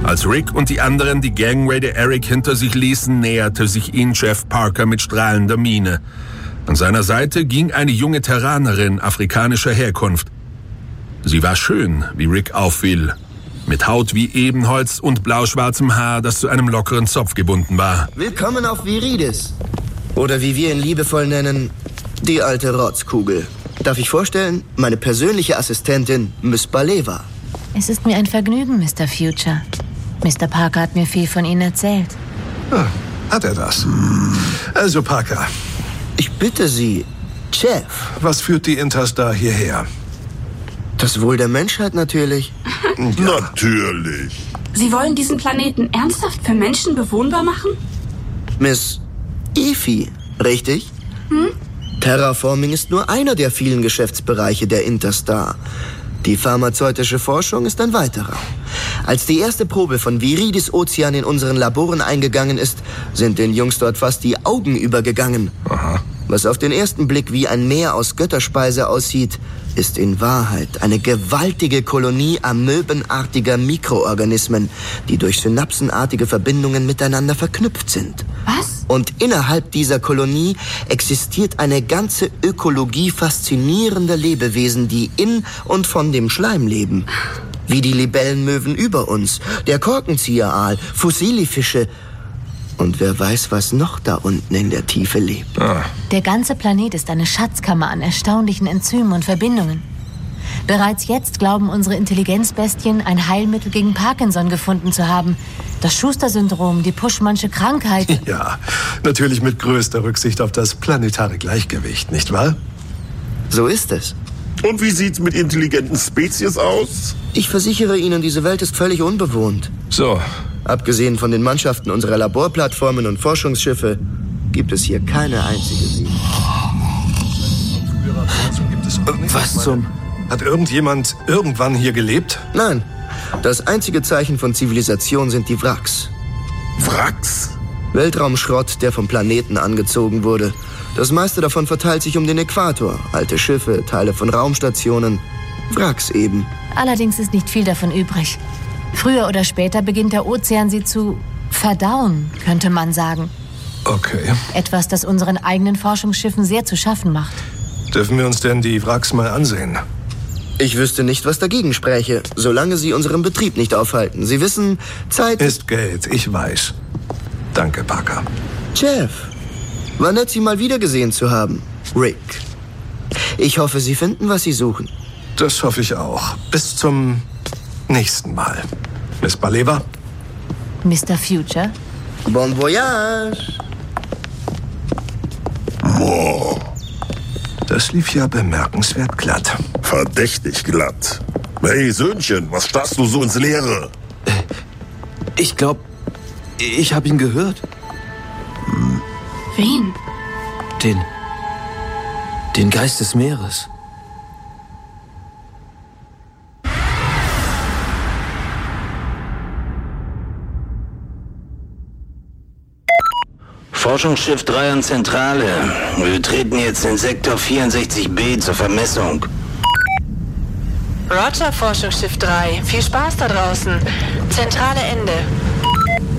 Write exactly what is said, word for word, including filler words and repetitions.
Als Rick und die anderen die Gangway der Eric hinter sich ließen, näherte sich ihnen Chef Parker mit strahlender Miene. An seiner Seite ging eine junge Terranerin afrikanischer Herkunft. Sie war schön, wie Rick auffiel, mit Haut wie Ebenholz und blauschwarzem Haar, das zu einem lockeren Zopf gebunden war. Willkommen auf Viridis. Oder wie wir ihn liebevoll nennen, die alte Rotzkugel. Darf ich vorstellen, meine persönliche Assistentin, Miss Baleva. Es ist mir ein Vergnügen, Mister Future. Mister Parker hat mir viel von Ihnen erzählt. Ah, hat er das? Also, Parker. Ich bitte Sie, Chef. Was führt die Interstar hierher? Das Wohl der Menschheit natürlich. Ja. Natürlich. Sie wollen diesen Planeten ernsthaft für Menschen bewohnbar machen? Miss Efi, richtig? Hm? Terraforming ist nur einer der vielen Geschäftsbereiche der Interstar. Die pharmazeutische Forschung ist ein weiterer. Als die erste Probe von Viridis Ozean in unseren Laboren eingegangen ist, sind den Jungs dort fast die Augen übergegangen. Aha. Was auf den ersten Blick wie ein Meer aus Götterspeise aussieht, ist in Wahrheit eine gewaltige Kolonie amöbenartiger Mikroorganismen, die durch synapsenartige Verbindungen miteinander verknüpft sind. Was? Und innerhalb dieser Kolonie existiert eine ganze Ökologie faszinierender Lebewesen, die in und von dem Schleim leben. Wie die Libellenmöwen über uns, der Korkenzieher-Aal, Fussilifische und wer weiß, was noch da unten in der Tiefe lebt. Ah. Der ganze Planet ist eine Schatzkammer an erstaunlichen Enzymen und Verbindungen. Bereits jetzt glauben unsere Intelligenzbestien, ein Heilmittel gegen Parkinson gefunden zu haben. Das Schuster-Syndrom, die Puschmannsche Krankheit. Ja, natürlich mit größter Rücksicht auf das planetare Gleichgewicht, nicht wahr? So ist es. Und wie sieht's mit intelligenten Spezies aus? Ich versichere Ihnen, diese Welt ist völlig unbewohnt. So. Abgesehen von den Mannschaften unserer Laborplattformen und Forschungsschiffe gibt es hier keine einzige Sie. Was zum... Hat irgendjemand irgendwann hier gelebt? Nein, das einzige Zeichen von Zivilisation sind die Wracks. Wracks? Weltraumschrott, der vom Planeten angezogen wurde. Das meiste davon verteilt sich um den Äquator. Alte Schiffe, Teile von Raumstationen. Wracks eben. Allerdings ist nicht viel davon übrig. Früher oder später beginnt der Ozean sie zu verdauen, könnte man sagen. Okay. Etwas, das unseren eigenen Forschungsschiffen sehr zu schaffen macht. Dürfen wir uns denn die Wracks mal ansehen? Ich wüsste nicht, was dagegen spräche, solange Sie unseren Betrieb nicht aufhalten. Sie wissen, Zeit ist Geld, ich weiß. Danke, Parker. Jeff, war nett, Sie mal wiedergesehen zu haben. Rick. Ich hoffe, Sie finden, was Sie suchen. Das hoffe ich auch. Bis zum nächsten Mal. Miss Baleva? Mister Future? Bon voyage! Boah. Das lief ja bemerkenswert glatt. Verdächtig glatt. Hey, Söhnchen, was starrst du so ins Leere? Ich glaube, ich habe ihn gehört. Wen? Den... Den Geist des Meeres. Forschungsschiff drei an Zentrale. Wir treten jetzt in Sektor vierundsechzig b zur Vermessung. Roger, Forschungsschiff drei. Viel Spaß da draußen. Zentrale Ende.